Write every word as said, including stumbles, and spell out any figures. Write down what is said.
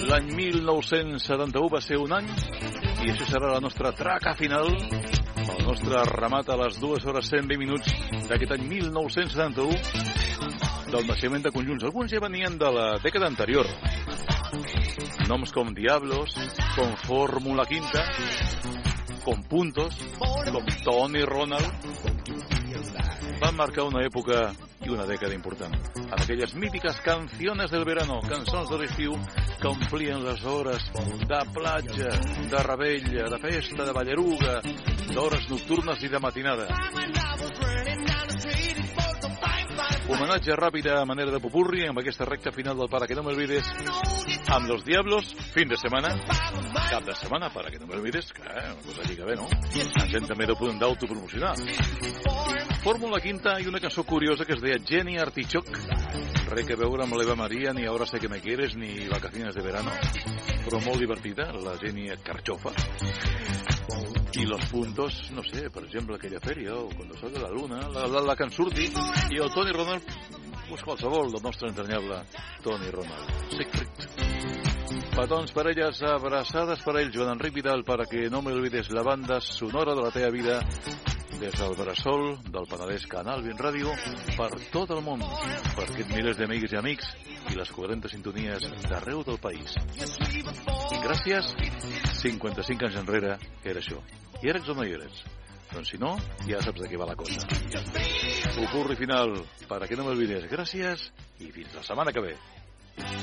L'any mil nou-cents setanta-u va ser un any i això serà la nostra traca final, el nostre remat a les dues hores cent vint minuts d'aquest any mil nou-cents setanta-u del naixement de conjunts. Alguns ja venien de la dècada anterior. Noms com Diablos, com Fórmula Quinta, com Puntos, com Tony Ronald, van marcar una època i una dècada important. En aquelles mítiques canciones del verano, cançons de l'estiu que omplien les hores de platja, de rebella, de festa, de ballaruga, d'hores nocturnes i de matinada. Homenatge ràpid a manera de popurri amb aquesta recta final del Para que no me olvides amb Los Diablos, fin de setmana, cap de setmana, Para que no me olvides, que eh, una cosa lliga bé, no? La gent també ho podem d'autopromocionar. Fórmula Quinta i una cançó curiosa que es deia Jenny Artichoc, res que veure amb l'Eva Maria, ni Ahora sé que me quieres, ni Vacaciones de verano, però molt divertida, la Jenny Carchofa. I Los Puntos, no sé, per exemple, aquella fèria, o Cuando salga la luna, la, la, la que en surti, i el Tony Ronald, pues qualsevol del nostre entranyable Tony Ronald. Secret. Petons per elles, abraçades per ells, Joan Enric Vidal, para que no me olvides la banda sonora de la teva vida, des del Bressol, del Penedès, Canal vint Ràdio, per tot el món, per aquests milers d'amics i amics i les quaranta sintonies d'arreu del país. Gràcies, cinquanta-cinc anys enrere, que era això. I eres o no hi eres? Doncs si no, ja saps de què va la cosa. Popurri final, para que no me olvides. Gràcies i fins la setmana que ve.